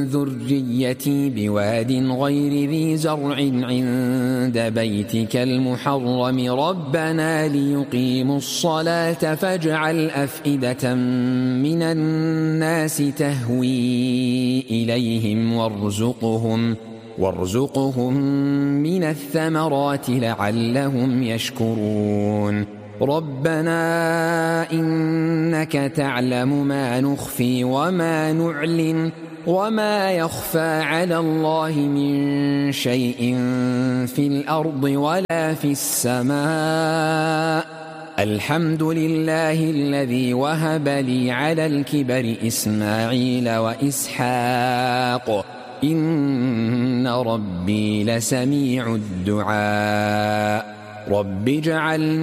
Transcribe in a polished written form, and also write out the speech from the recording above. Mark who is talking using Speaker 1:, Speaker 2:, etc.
Speaker 1: ذريتي بواد غير ذي زرع عند بيتك المحرم ربنا ليقيموا الصلاة فاجعل أفئدة من الناس تهوي إليهم وارزقهم من الثمرات لعلهم يشكرون ربنا إنك تعلم ما نخفي وما نعلن وما يخفى على الله من شيء في الأرض ولا في السماء الحمد لله الذي وهب لي على الكبر إسماعيل وإسحاق إن ربي لسميع الدعاء رب اجعلني